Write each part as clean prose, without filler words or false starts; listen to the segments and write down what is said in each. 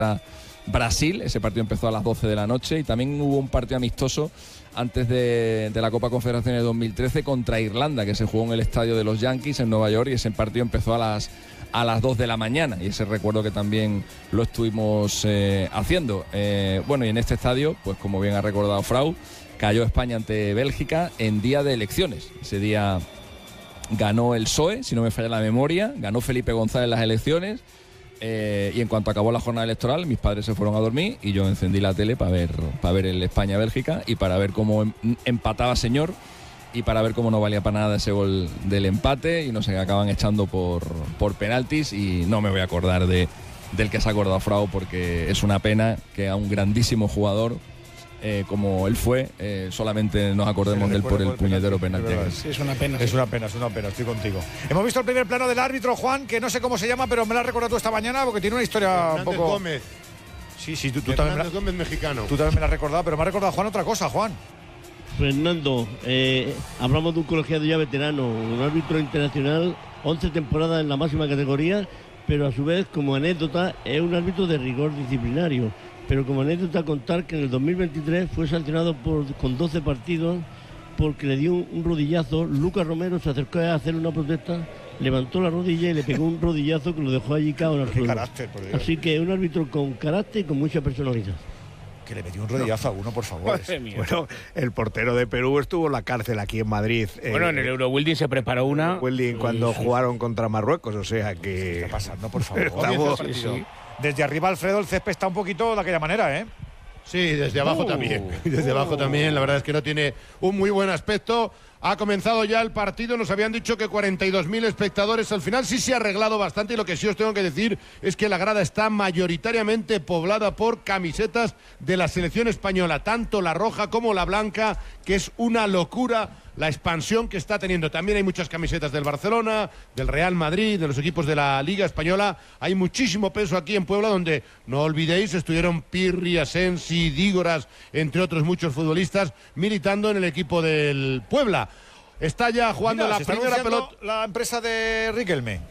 Brasil. Ese partido empezó a las 12 de la noche y también hubo un partido amistoso antes de la Copa Confederaciones de 2013 contra Irlanda, que se jugó en el estadio de los Yankees en Nueva York, y ese partido empezó a las 2 de la mañana, y ese recuerdo que también lo estuvimos haciendo. Bueno, y en este estadio, pues como bien ha recordado Frau, cayó España ante Bélgica en día de elecciones. Ese día ganó el PSOE, si no me falla la memoria, ganó Felipe González las elecciones. Y en cuanto acabó la jornada electoral, mis padres se fueron a dormir y yo encendí la tele para ver el España-Bélgica y para ver cómo empataba señor y para ver cómo no valía para nada ese gol del empate y nos acaban echando por penaltis, y no me voy a acordar del que se ha acordado Frau, porque es una pena que a un grandísimo jugador como él fue, solamente nos acordemos de él por el puñetero penalti. Sí, es una pena. Es una pena, estoy contigo. Hemos visto el primer plano del árbitro, Juan, que no sé cómo se llama, pero me lo has recordado tú esta mañana porque tiene una historia un poco... Gómez. Sí, tú también. Gómez, mexicano. Tú también me la has recordado, pero me ha recordado, Juan, otra cosa, Juan. Fernando, hablamos de un colegiado ya veterano, un árbitro internacional, 11 temporadas en la máxima categoría, pero a su vez, como anécdota, es un árbitro de rigor disciplinario. Pero como anécdota contar que en el 2023 fue sancionado con 12 partidos porque le dio un rodillazo. Lucas Romero se acercó a hacer una protesta, levantó la rodilla y le pegó un rodillazo que lo dejó allí cao en el suelo. Carácter, por Dios. Así que un árbitro con carácter y con mucha personalidad. Que le metió un rodillazo a uno, por favor. Bueno, el portero de Perú estuvo en la cárcel aquí en Madrid. Bueno, en el Eurowilding se preparó una. Wilding cuando jugaron contra Marruecos, o sea que... ¿Qué está pasando, por favor? Estamos... Sí. Desde arriba, Alfredo, el césped está un poquito de aquella manera, ¿eh? Sí, desde abajo también. Desde abajo también, la verdad es que no tiene un muy buen aspecto. Ha comenzado ya el partido, nos habían dicho que 42.000 espectadores. Al final sí se ha arreglado bastante, y lo que sí os tengo que decir es que la grada está mayoritariamente poblada por camisetas de la selección española, tanto la roja como la blanca, que es una locura la expansión que está teniendo. También hay muchas camisetas del Barcelona, del Real Madrid, de los equipos de la Liga Española. Hay muchísimo peso aquí en Puebla, donde, no olvidéis, estuvieron Pirri, Asensi, Dígoras, entre otros muchos futbolistas, militando en el equipo del Puebla. Está ya jugando la primera pelota. La empresa de Riquelme.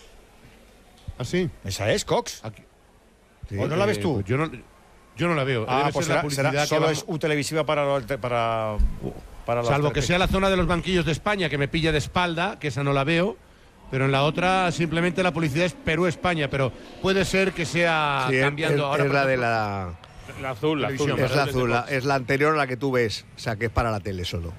¿Ah, sí? ¿Esa es, Cox? Sí, ¿O no la ves tú? Pues yo no la veo. Ah, Debe pues ser la será publicidad solo que es televisiva para los salvo que sea la zona de los banquillos de España, que me pilla de espalda, que esa no la veo, pero en la otra simplemente la publicidad es Perú-España, pero puede ser que sea cambiando ahora. Es la de la... La azul, la azul. Es la azul, es la anterior a la que tú ves, o sea que es para la tele solo.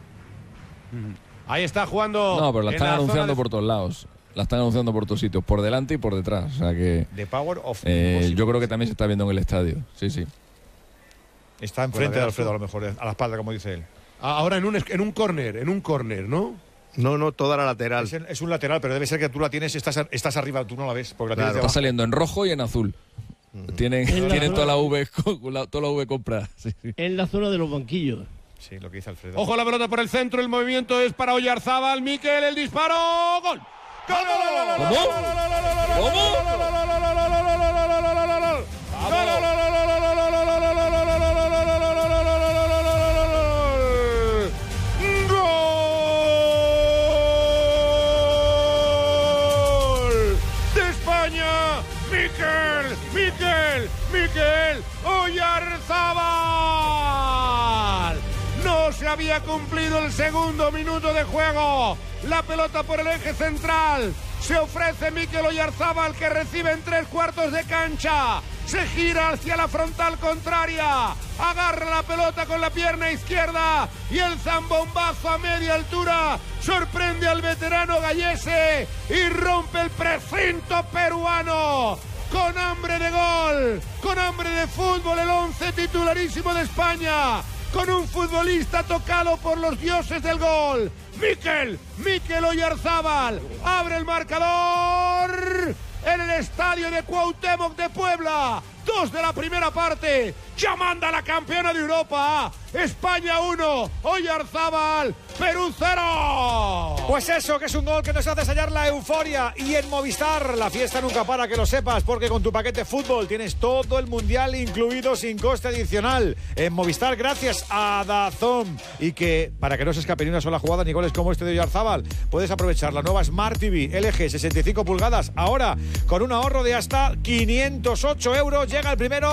Ahí está jugando. No, pero la están anunciando por todos lados. La están anunciando por todos sitios, por delante y por detrás. O sea que... The Power of yo creo que también se está viendo en el estadio. Sí, sí. Está enfrente de Alfredo, a lo mejor, a la espalda, como dice él. Ahora en un córner, ¿no? No, toda la lateral. Es un lateral, pero debe ser que tú la tienes, estás arriba, tú no la ves. Porque la Claro. tienes Está saliendo en rojo y en azul. Tienen toda la V comprada. Sí, sí. En la zona de los banquillos. Sí, lo que dice Alfredo. Ojo la pelota por el centro, el movimiento es para Oyarzábal, Mikel, el disparo, ¡gol! Mikel Oyarzábal. No se había cumplido el segundo minuto de juego. La pelota por el eje central. Se ofrece Mikel Oyarzábal, que recibe en 3/4 de cancha. Se gira hacia la frontal contraria. Agarra la pelota con la pierna izquierda. Y el zambombazo a media altura sorprende al veterano gallese y rompe el precinto peruano. Con hambre de gol, con hambre de fútbol, el 11 titularísimo de España, con un futbolista tocado por los dioses del gol. Mikel Oyarzábal abre el marcador en el estadio de Cuauhtémoc de Puebla. 2 de la primera parte. Ya manda la campeona de Europa. España 1, Oyarzábal Perú 0. Pues eso, que es un gol que nos hace sellar la euforia. Y en Movistar, la fiesta nunca para, que lo sepas, porque con tu paquete fútbol tienes todo el mundial incluido sin coste adicional. En Movistar, gracias a DAZN. Y que, para que no se escape ni una sola jugada ni goles como este de Oyarzábal, puedes aprovechar la nueva Smart TV LG 65 pulgadas. Ahora, con un ahorro de hasta 508 euros, llega el primero.